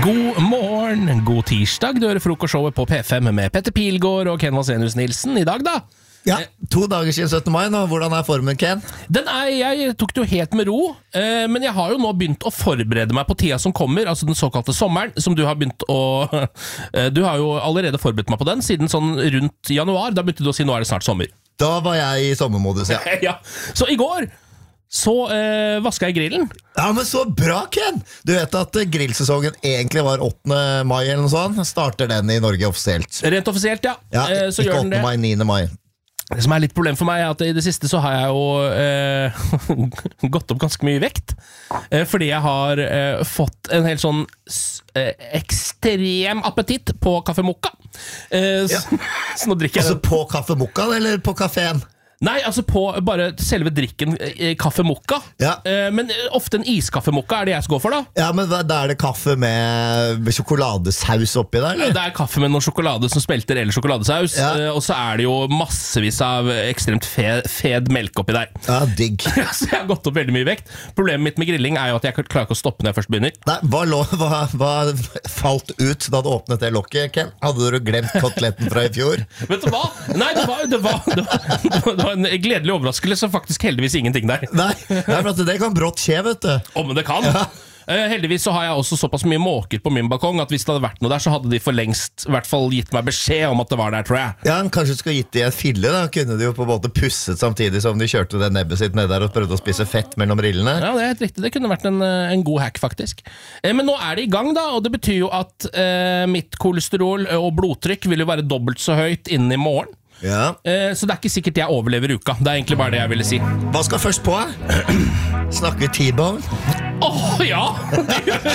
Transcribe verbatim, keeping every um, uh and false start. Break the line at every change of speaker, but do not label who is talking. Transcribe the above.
God morgen, god tirsdag. Du hører frokostshowet på P fem med Petter Pilgaard og Ken Vasenius Nilsen. I dag da
Ja, to dager siden syttende mai nå. Hvordan er formen, Ken?
Den er, jeg tok det jo helt med ro, eh, men jeg har jo nå begynt å forberede meg på tida som kommer, altså den såkalte sommeren, som du har begynt å eh, Du har jo allerede forberedt meg på den siden sånn rundt januar. Da begynte du å si nå er det snart sommer.
Da var jeg i sommermodus, ja.
Ja. Så i går så eh, vasket jeg grillen.
Ja, men så bra, Ken! Du vet at eh, grillsesongen egentlig var åttende mai eller noe sånt. Starter den i Norge offisielt.
Rent offisielt, ja,
Ja,
eh, så
ikke
gjør den
åttende
det.
mai, niende mai.
Det som er litt problem for meg er at i det siste så har jeg jo eh, gått opp ganske mye i vekt, eh, fordi jeg har eh, fått en helt sånn eh, ekstrem appetitt på kaffe mokka. Eh,
Ja.
så, så nå drikker jeg
Altså
den.
på kaffe mokka eller på kaféen?
Nei, altså på bare selve drikken eh, kaffe mokka.
Ja.
Eh, men ofte en iskaffe mokka er det jeg skal gå for da.
Ja, men hva- da er det kaffe med, med sjokoladesaus oppi der, eller?
Det er kaffe med noe sjokolade som smelter eller sjokoladesaus,
Ja.
eh, og så er det jo massevis av ekstremt fe, fed melk oppi der.
Ja, digg.
Så jeg har gått opp veldig mye vekt. Problemet mitt med grilling er jo at jeg klarer ikke å stoppe når jeg først begynner.
Nei, hva, lå, hva, hva falt ut da du åpnet det lokket, Ken? Hadde du glemt koteletten fra i fjor?
Vet du hva? Nei, det var, det var, det var, det var, det var en gledelig overraskelse, så faktisk heldigvis ingenting der.
Nei, nei, for at det kan brått skje, vet du.
Å, men det kan. Eh, heldigvis så har jeg også såpass mye måker på min balkong at hvis det hadde vært noe der, så hadde de for lengst i hvert fall gitt meg beskjed om at det var der, tror jeg.
Ja, Kanskje du skulle gitt de en fille, da. Kunne de jo på en måte pusset samtidig som de kjørte det nebbet sitt ned der og prøvde å spise fett mellom rillene.
Ja, det er helt riktig. Det kunne vært en, eh, en god hack, faktisk. Eh, men nå er det i gang, da, og det betyr jo at eh, mitt kolesterol og blodtrykk vil jo være dobbelt så høyt innen i morgen.
Ja.
Eh, så det er ikke sikkert jeg overlever uka. Det er egentlig bare det jeg ville si.
Hva skal først på? Snakker vi T-bone?
Åh, ja!